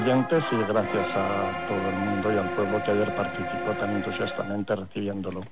oyentes y gracias a todo el mundo y al pueblo que ayer participó tan entusiastamente recibiéndolo.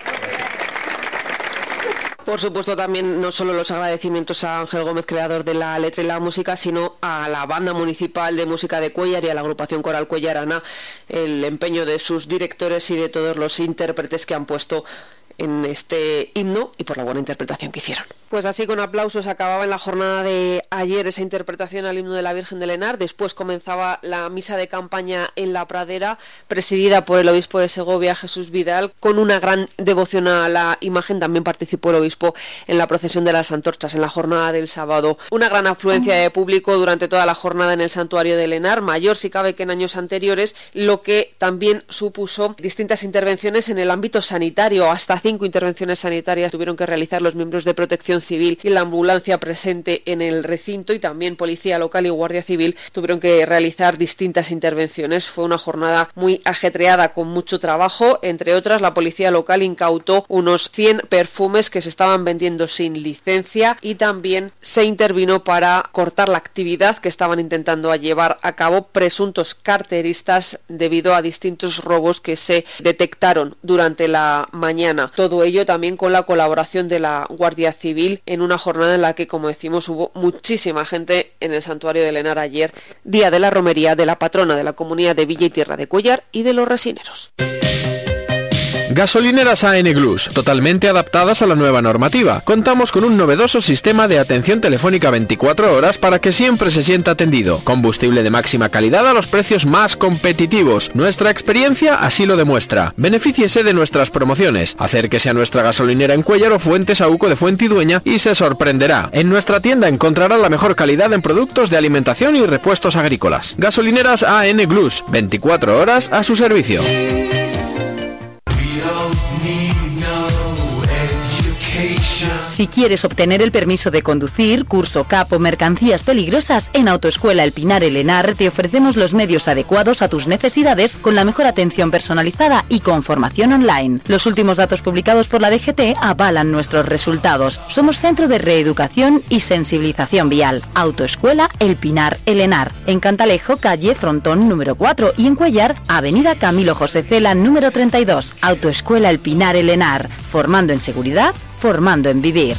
Por supuesto, también no solo los agradecimientos a Ángel Gómez, creador de la letra y la música, sino a la Banda Municipal de Música de Cuéllar y a la agrupación coral cuellarana, el empeño de sus directores y de todos los intérpretes que han puesto en este himno y por la buena interpretación que hicieron. Pues así, con aplausos, acababa en la jornada de ayer esa interpretación al himno de la Virgen del Henar. Después comenzaba la misa de campaña en la Pradera, presidida por el obispo de Segovia, Jesús Vidal, con una gran devoción a la imagen. También participó el obispo en la procesión de las antorchas en la jornada del sábado. Una gran afluencia de público durante toda la jornada en el santuario del Henar, mayor si cabe que en años anteriores, lo que también supuso distintas intervenciones en el ámbito sanitario. Hasta 5 intervenciones sanitarias tuvieron que realizar los miembros de Protección Civil y la ambulancia presente en el recinto, y también Policía Local y Guardia Civil tuvieron que realizar distintas intervenciones. Fue una jornada muy ajetreada con mucho trabajo. Entre otras, la Policía Local incautó unos 100 perfumes que se estaban vendiendo sin licencia y también se intervino para cortar la actividad que estaban intentando llevar a cabo presuntos carteristas debido a distintos robos que se detectaron durante la mañana. Todo ello también con la colaboración de la Guardia Civil en una jornada en la que, como decimos, hubo muchísima gente en el santuario del Henar ayer, día de la romería de la patrona de la comunidad de Villa y Tierra de Cuéllar y de los Resineros. Gasolineras AN Glus, totalmente adaptadas a la nueva normativa. Contamos con un novedoso sistema de atención telefónica 24 horas para que siempre se sienta atendido. Combustible de máxima calidad a los precios más competitivos. Nuestra experiencia así lo demuestra. Benefíciese de nuestras promociones. Acérquese a nuestra gasolinera en Cuéllar o Fuentesauco de Fuentidueña y se sorprenderá. En nuestra tienda encontrará la mejor calidad en productos de alimentación y repuestos agrícolas. Gasolineras AN Glus, 24 horas a su servicio. Si quieres obtener el permiso de conducir, curso CAP o mercancías peligrosas, en Autoescuela El Pinar El Henar te ofrecemos los medios adecuados a tus necesidades con la mejor atención personalizada y con formación online. Los últimos datos publicados por la DGT avalan nuestros resultados. Somos centro de reeducación y sensibilización vial. Autoescuela El Pinar El Henar. En Cantalejo, calle Frontón número 4 y en Cuéllar, avenida Camilo José Cela número 32. Autoescuela El Pinar El Henar. Formando en seguridad, formando en vivir.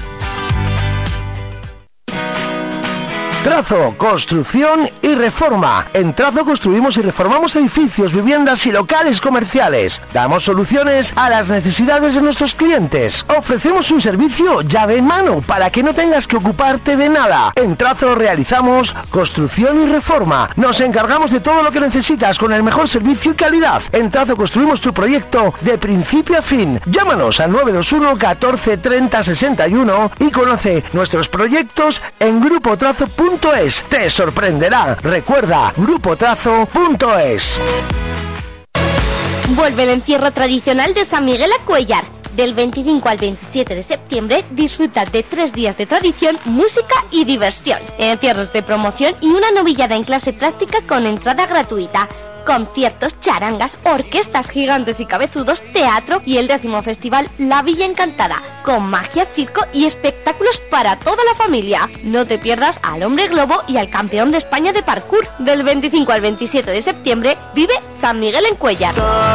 Trazo, construcción y reforma. En Trazo construimos y reformamos edificios, viviendas y locales comerciales. Damos soluciones a las necesidades de nuestros clientes. Ofrecemos un servicio llave en mano para que no tengas que ocuparte de nada. En Trazo realizamos construcción y reforma. Nos encargamos de todo lo que necesitas con el mejor servicio y calidad. En Trazo construimos tu proyecto de principio a fin. Llámanos al 921 14 30 61 y conoce nuestros proyectos en grupotrazo.es. Te sorprenderá. Recuerda, grupotrazo.es. Vuelve el encierro tradicional de San Miguel a Cuéllar. Del 25 al 27 de septiembre disfruta de 3 días de tradición, música y diversión. Encierros de promoción y una novillada en clase práctica con entrada gratuita. Conciertos, charangas, orquestas gigantes y cabezudos, teatro y el 10º festival La Villa Encantada, con magia, circo y espectáculos para toda la familia. No te pierdas al Hombre Globo y al campeón de España de parkour. Del 25 al 27 de septiembre vive San Miguel en Cuéllar.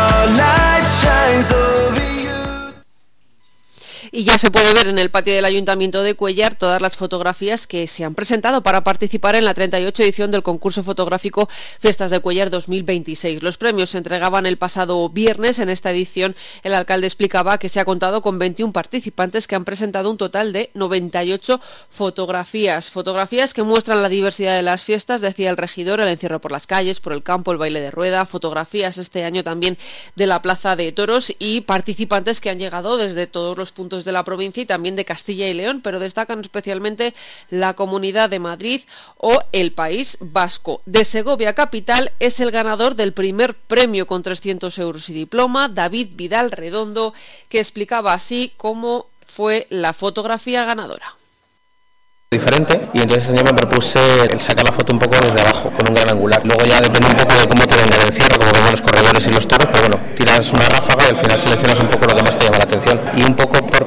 Y ya se puede ver en el patio del Ayuntamiento de Cuéllar todas las fotografías que se han presentado para participar en la 38 edición del concurso fotográfico Fiestas de Cuéllar 2026. Los premios se entregaban el pasado viernes. En esta edición el alcalde explicaba que se ha contado con 21 participantes que han presentado un total de 98 fotografías. Fotografías que muestran la diversidad de las fiestas, decía el regidor, el encierro por las calles, por el campo, el baile de rueda, fotografías este año también de la Plaza de Toros y participantes que han llegado desde todos los puntos de la provincia y también de Castilla y León, pero destacan especialmente la Comunidad de Madrid o el País Vasco. De Segovia capital es el ganador del primer premio con 300 euros y diploma, David Vidal Redondo, que explicaba así cómo fue la fotografía ganadora. Diferente, y entonces este año me propuse el sacar la foto un poco desde abajo, con un gran angular. Luego ya depende un poco de cómo te venga el encierro, como vengan los corredores y los toros, pero bueno, tiras una ráfaga y al final seleccionas un poco lo que más te llama la atención. Y un poco por perspectiva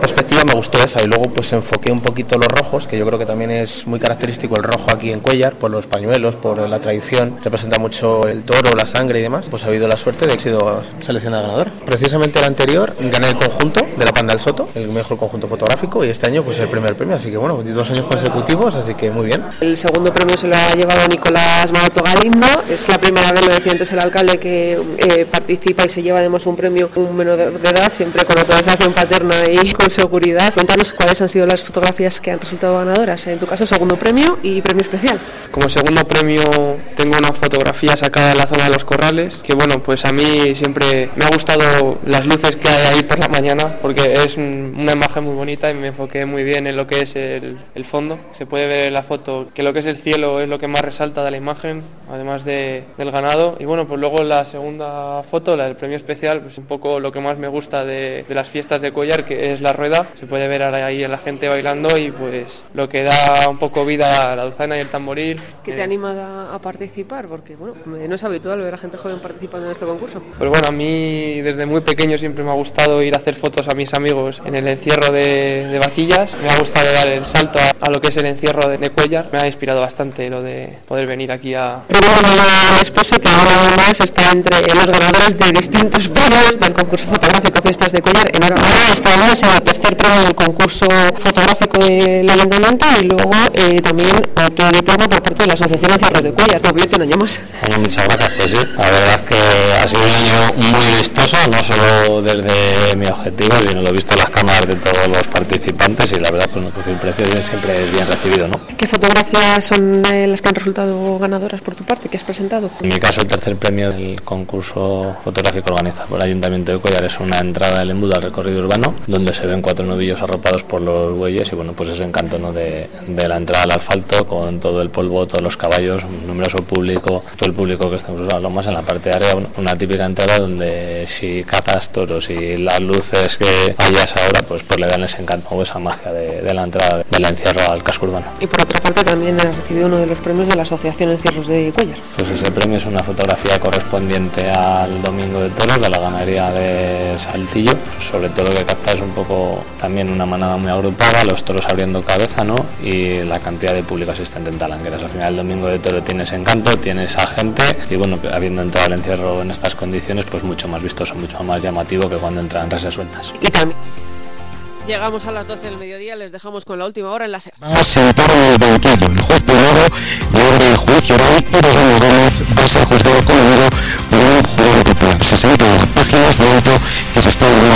me gustó esa, y luego pues enfoqué un poquito los rojos, que yo creo que también es muy característico el rojo aquí en Cuéllar, por los pañuelos, por la tradición, representa mucho el toro, la sangre y demás. Pues ha habido la suerte de que he sido seleccionada ganadora. Precisamente el anterior gané el conjunto de la Panda del Soto, el mejor conjunto fotográfico, y este año pues el primer premio, así que bueno, 2 años consecutivos, así que muy bien. El segundo premio se lo ha llevado Nicolás Maroto Galindo, es la primera vez, lo decía antes el alcalde, que participa y se lleva además un premio un menor de edad, siempre con autorización paterna y con seguridad. Cuéntanos cuáles han sido las fotografías que han resultado ganadoras, en tu caso segundo premio y premio especial. Como segundo premio tengo una fotografía sacada de la zona de los corrales, que bueno, pues a mí siempre me ha gustado las luces que hay ahí por la mañana, porque es una imagen muy bonita y me enfoqué muy bien en lo que es el fondo. Se puede ver en la foto que lo que es el cielo es lo que más resalta de la imagen, además del ganado. Y bueno, pues luego la segunda foto, la del premio especial, pues un poco lo que más me gusta de las fiestas de Cuéllar, que es la rueda. Se puede ver ahí a la gente bailando y pues lo que da un poco vida a la dulzaina y el tamboril. ¿Qué te anima a participar? Porque bueno, no es habitual ver a gente joven participando en este concurso. Pues bueno, a mí desde muy pequeño siempre me ha gustado ir a hacer fotos a mis amigos en el encierro de vaquillas. Me ha gustado dar el salto a lo que es el encierro de Cuéllar. Me ha inspirado bastante lo de poder venir aquí a... Una esposa que ahora además está entre los ganadores de distintos premios del concurso fotográfico Fiestas de Cuéllar. Enhorabuena, estamos en el tercer premio del concurso fotográfico del Ayuntamiento y luego también otro diploma por parte de la Asociación Encierros de Cuéllar. Doblete, no llamas. Bueno, muchas gracias, pues sí, la verdad es que ha sido un año muy vistoso, no solo desde mi objetivo, sino lo he visto en las cámaras de todos los participantes y la verdad pues el precio siempre es bien recibido, ¿no? ¿Qué fotografías son las que han resultado ganadoras por tu parte, que has presentado? En mi caso el tercer premio del concurso fotográfico organizado por el Ayuntamiento de Cuéllar es una entrada del embudo al recorrido urbano, donde se ven 4 novillos arropados por los bueyes y bueno, pues ese encanto, ¿no?, de la entrada al asfalto con todo el polvo, todos los caballos, un numeroso público, todo el público que estamos usando más en la parte de arriba, una típica entrada donde si cazas toros y las luces que hayas ahora, pues le dan ese encanto o esa magia de la entrada del encierro al casco urbano. Y por otra parte también has recibido uno de los premios de la Asociación Encierros de Cuéllar. Pues ese premio es una fotografía correspondiente al Domingo de Toros de la ganadería de Saltillo. Sobre todo lo que capta es un poco también una manada muy agrupada, los toros abriendo cabeza, ¿no?, y la cantidad de público asistente en talanqueras. Al final el Domingo de Toro tiene ese encanto, tiene esa gente y bueno, habiendo entrado al encierro en estas condiciones, pues mucho más vistoso, mucho más llamativo que cuando entran reses sueltas. Y también llegamos a las 12 del mediodía, les dejamos con la última hora en la SER. Va a sentar en el banquillo el juez primero y abre el juicio oral y Rosendo Gómez va a ser juzgado condenado por un jurado popular. 60 páginas de auto que se está